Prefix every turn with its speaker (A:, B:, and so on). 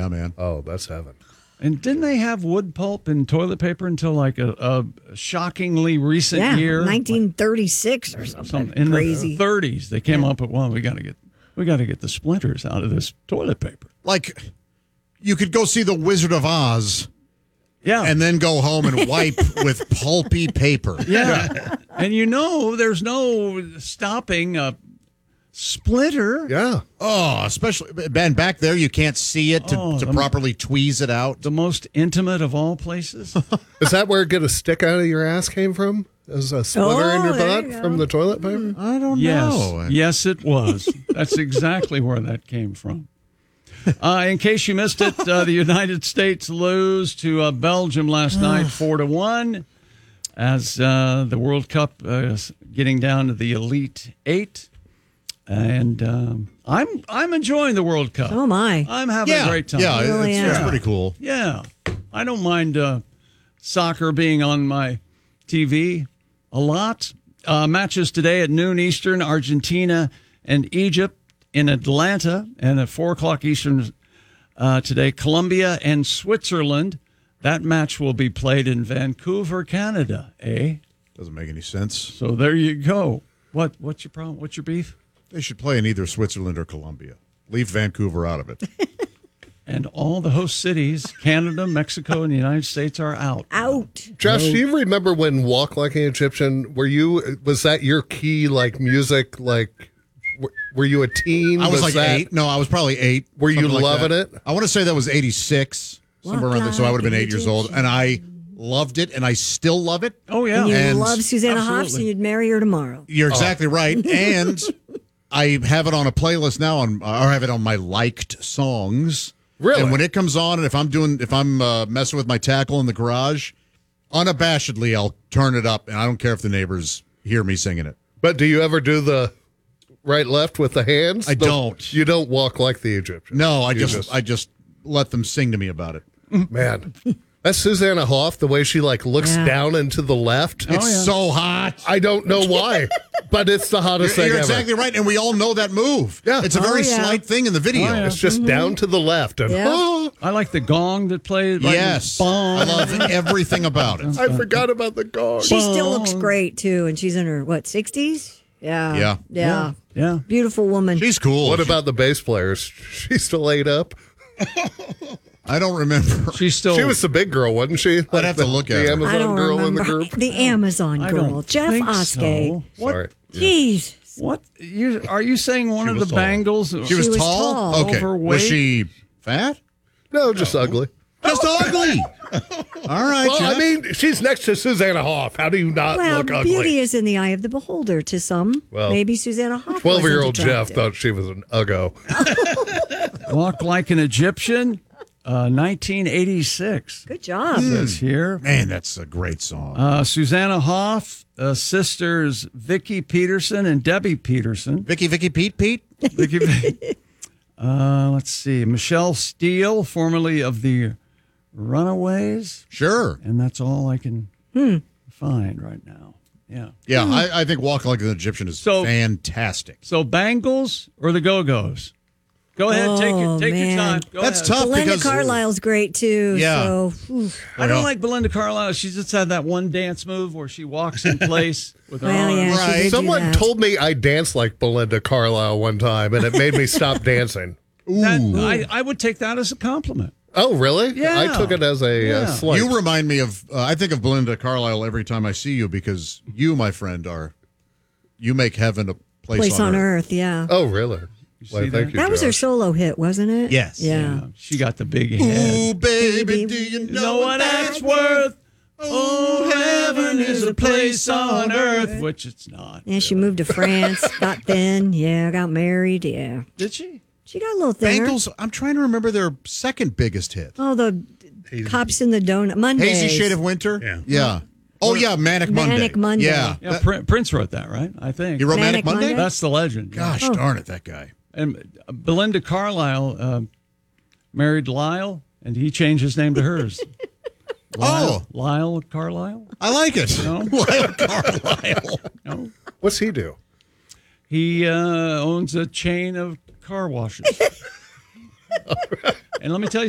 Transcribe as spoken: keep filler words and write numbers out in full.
A: Yeah, man.
B: Oh, that's heaven.
C: And didn't they have wood pulp and toilet paper until like a, a shockingly recent
D: yeah,
C: year?
D: nineteen thirty-six or something.
C: Some, in
D: crazy.
C: the thirties, they came up with, well, we got to get we got to get the splinters out of this toilet paper.
A: Like, you could go see The Wizard of Oz.
C: Yeah.
A: And then go home and wipe with pulpy paper.
C: Yeah. And you know, there's no stopping a splinter.
B: Yeah.
A: Oh, especially, Ben, back there, you can't see it to,
C: Oh,
A: to
C: the-
A: properly tweeze it out.
C: The most intimate of all places.
B: Is that where get a stick out of your ass came from? As a splinter in
D: Oh,
B: your
D: there
B: butt
D: you go.
B: from the toilet paper?
A: I don't
C: Yes.
A: know.
C: Yes, it was. That's exactly where that came from. Uh, in case you missed it, uh, the United States lose to uh, Belgium last night, four to one, as uh, the World Cup uh, is getting down to the Elite Eight. And um, I'm I'm enjoying the World Cup.
D: Oh, my.
C: I'm having
A: Yeah,
C: a great time.
A: yeah, it's,
D: Really
A: it's
D: am.
A: pretty cool.
C: Yeah, I don't mind uh, soccer being on my T V a lot. Uh, matches today at noon Eastern, Argentina and Egypt in Atlanta, and at four o'clock Eastern uh, today, Colombia and Switzerland. That match will be played in Vancouver, Canada, eh?
A: Doesn't make any sense.
C: So there you go. What What's your problem? What's your beef?
A: They should play in either Switzerland or Colombia. Leave Vancouver out of it.
C: And all the host cities, Canada, Mexico, and the United States are out.
D: Out.
B: Josh, do you remember when Walk Like an Egyptian, were you, was that your key, like, music, like, w- were you a teen?
A: I was, like
B: that,
A: eight. No, I was probably eight.
B: Were you
A: something like
B: loving
A: that.
B: it?
A: I want to say that was eighty-six, somewhere
D: Walk
A: around there. So I would have been
D: like
A: eight years old.
D: Egyptian.
A: And I loved it, and I still love it.
C: Oh, yeah.
D: And you
A: And-
D: love Susanna Hoffs
C: Absolutely.
D: and you'd marry her tomorrow.
A: You're exactly right. And I have it on a playlist now, on, or I have it on my liked songs.
B: Really?
A: And when it comes on, and if I'm doing, if I'm uh, messing with my tackle in the garage, unabashedly, I'll turn it up, and I don't care if the neighbors hear me singing it.
B: But do you ever do the right left with the hands?
A: I
B: The-
A: don't.
B: You don't walk like the Egyptian.
A: No, I
B: You
A: just, I just let them sing to me about it.
B: Man, that's Susanna Hoff, the way she, like, looks
D: Yeah.
B: down and to the left.
A: It's
C: yeah.
A: so hot.
B: I don't know why, but it's the hottest
A: You're,
B: thing
A: you're
B: ever.
A: exactly right, and we all know that move.
B: Yeah.
A: It's a
D: Oh,
A: very
D: yeah.
A: slight thing in the video.
C: Oh, yeah.
B: It's just down to the left. And
D: Yeah.
B: oh,
C: I like the gong that played. Like
A: Yes.
C: Bong.
A: I love everything about it.
B: I forgot about the gong.
D: She still looks great, too, and she's in her, what, sixties? Yeah.
A: Yeah.
D: Yeah.
C: Yeah.
D: Beautiful woman.
A: She's cool.
B: What about the bass players? She still ate up.
A: I don't remember.
C: She's still.
B: She was the big girl, wasn't she? Like
A: have to
B: the,
A: look
B: the
A: at her.
B: Amazon
D: I don't
B: girl in the
D: remember.
B: group.
D: The Amazon
C: I
D: girl.
C: don't
D: Jeff
C: think
D: Oskey.
C: so. What?
B: Sorry.
D: Jeez.
C: What? You are you saying one
B: She
C: of
B: was
C: the
B: tall.
C: Bangles?
A: She was,
D: She was
A: tall?
D: tall.
A: Okay.
C: Overweight?
A: Was she fat?
B: No, just ugly.
A: Just ugly. All right.
B: Well, I
A: Jeff.
B: mean, she's next to Susanna Hoff. How do you not
D: Well,
B: look ugly?
D: beauty is in the eye of the beholder to some.
B: Well,
D: Maybe Susanna Hoff.
B: Twelve-year-old
D: wasn't
B: Jeff
D: attractive.
B: thought she was an uggo.
C: Walk Like an Egyptian, uh, nineteen eighty-six.
D: Good job.
C: Says here.
A: Man, that's a great song.
C: Uh, Susanna Hoff, uh, sisters Vicky Peterson and Debbie Peterson.
A: Vicky, Vicky, Pete, Pete.
C: Vicky, uh, let's see. Michelle Steele, formerly of the Runaways.
A: Sure.
C: And that's all I can find right now. Yeah.
A: Yeah, I, I think Walk Like an Egyptian is
C: So-
A: fantastic.
C: So Bangles or the Go-Go's? Go ahead, take your
D: Oh,
C: take your
D: man.
C: time. Go
A: That's
C: ahead.
A: tough
D: Belinda
A: because
D: Carlisle's great too.
A: Yeah.
D: So, whew.
C: I don't like Belinda Carlisle. She just had that one dance move where she walks in place with her
D: Well,
C: arms.
D: yeah, she
A: Right.
D: did do
B: Someone
D: that.
B: told me I danced like Belinda Carlisle one time, and it made me stop dancing.
C: That- I, I would take that as a compliment.
B: Oh, really?
C: Yeah.
B: I took it as a
C: Yeah.
B: uh, slight.
A: you remind me of, uh, I think of Belinda Carlisle every time I see you because you, my friend, are, you make heaven a place,
D: Place
A: on,
D: on
A: earth.
D: Earth. Yeah.
B: oh, really? Well,
C: see
B: thank
C: that?
B: you,
D: That was her
B: Josh.
D: solo hit, wasn't it?
A: Yes.
D: Yeah.
C: She got the big head.
A: Ooh, baby,
D: Baby,
A: do you
C: You
A: know,
C: know what that's worth? Oh, heaven is a place on earth, which it's not.
D: Yeah, she moved to France, got thin, yeah, got married, yeah.
C: Did she?
D: She got a little thinner.
A: Bangles, I'm trying to remember their second biggest hit.
D: Oh, the Cops in the Donut Mondays.
A: Hazy Shade of Winter?
B: Yeah.
A: Yeah. Oh, yeah, Manic Monday.
D: Manic Monday.
A: Yeah.
C: Yeah,
A: That-
C: Prin- Prince wrote that, right? I think.
A: he wrote Manic,
D: Manic
A: Monday?
D: Monday?
C: That's the legend. yeah.
A: Gosh darn it, that guy.
C: And Belinda Carlisle uh, married Lyle, and he changed his name to hers. Lyle,
A: Oh.
C: Lyle Carlisle?
A: I like it.
C: No.
A: Lyle Carlisle.
C: No.
B: What's he do?
C: He uh, owns a chain of car washes. And let me tell you